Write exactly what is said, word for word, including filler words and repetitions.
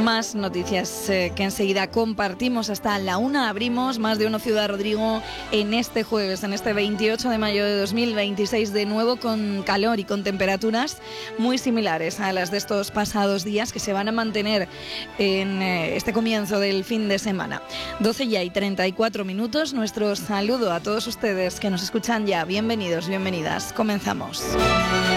Más noticias eh, que enseguida compartimos. Hasta la una abrimos Más de Uno Ciudad Rodrigo en este jueves, en este veintiocho de mayo de dos mil veintiséis, de nuevo con calor y con temperaturas muy similares a las de estos pasados días, que se van a mantener en eh, este comienzo del fin de semana. doce ya y treinta y cuatro minutos. Nuestro saludo a todos ustedes que nos escuchan ya. Bienvenidos, bienvenidas. Comenzamos.